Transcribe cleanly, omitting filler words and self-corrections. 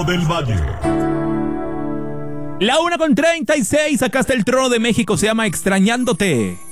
del Valle. La 1:36, acá está el Trono de México, se llama Extrañándote.